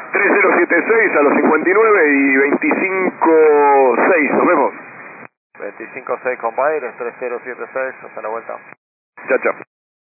3076 a los 59 y 25.6, nos vemos. 25.6 con Bayer, 3076, hasta la vuelta. Chao, chao.